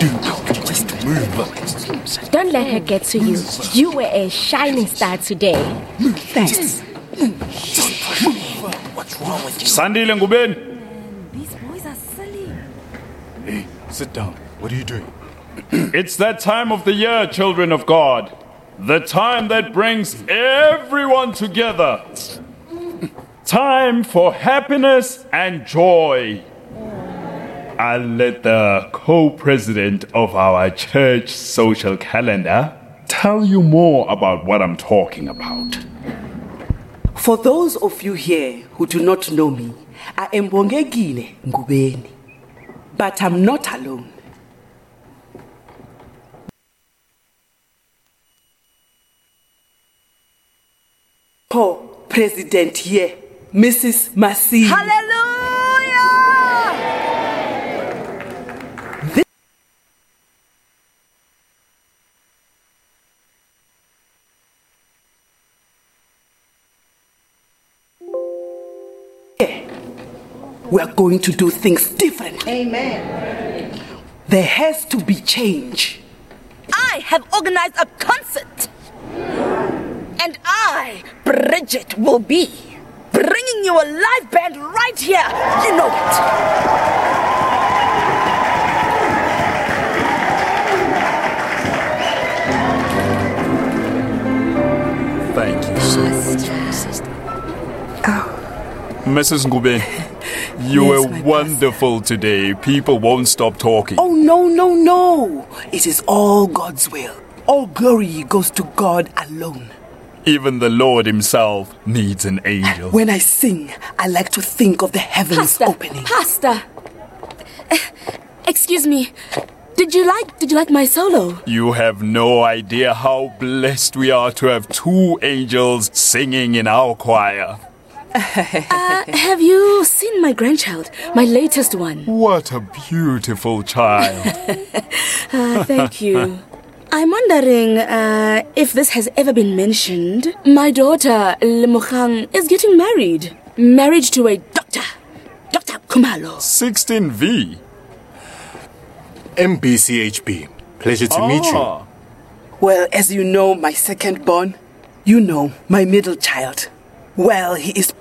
Just move. Don't let her get to you. You were a shining star today. Thanks. What's wrong with you? Sandile Ngubeni. These boys are silly. Hey, sit down. What are you doing? It's that time of the year, children of God. The time that brings everyone together. Time for happiness and joy. I'll let the co-president of our church social calendar tell you more about what I'm talking about. For those of you here who do not know me, I am Bongegile Ngubeni. But I'm not alone. Co-president here, Mrs. Masini. Hallelujah! We are going to do things differently. Amen. There has to be change. I have organized a concert. And I, Bridget, will be bringing you a live band right here. You know it. Thank you so much, sister. Mrs. Ngubeni, you Yes, were my wonderful today. People won't stop talking. Oh, no. It is all God's will. All glory goes to God alone. Even the Lord himself needs an angel. When I sing, I like to think of the heavens opening. Pastor. Excuse me. Did you like my solo? You have no idea how blessed we are to have two angels singing in our choir. Have you seen my grandchild? My latest one. What a beautiful child. Thank you. I'm wondering if this has ever been mentioned. My daughter, Lemogang, is getting married. Married to a doctor. Dr. Kumalo. 16V. MBCHB. Pleasure to meet you. Well, as you know, my second born, you know, my middle child. Well, he is